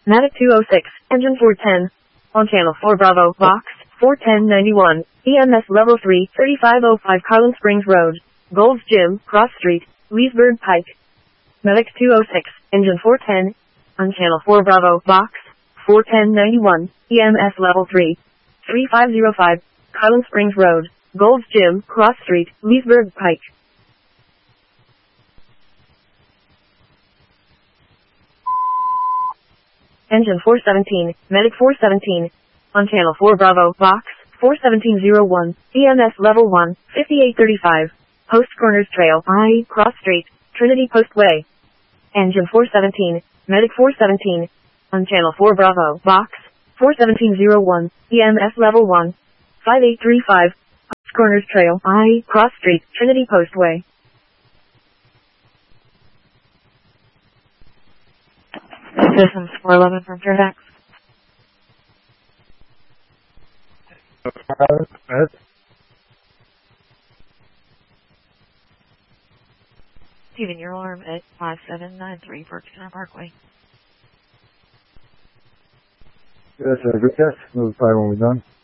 Matic 206, engine 410. On channel 4 Bravo, box 41091, EMS level 3, 3505 Carlin Springs Road, Gold's Gym, Cross Street, Leesburg Pike. Medic 206, engine 410. On channel 4 Bravo, box 41091, EMS level 3, 3505, Carlin Springs Road, Gold's Gym, Cross Street, Leesburg Pike. Engine 417, Medic 417. On channel 4 Bravo, box 41701, EMS level 1, 5835. Post Corners Trail, I, Cross Street, Trinity Post Way. Engine 417, Medic 417. On channel 4 Bravo, box 41701, EMS level 1, 5835. Post Corners Trail, I, Cross Street, Trinity Post Way. Systems 411 from Fairfax. Steven, your alarm at 5793 Berkshire Parkway. Yes, good test. Notify when we're done.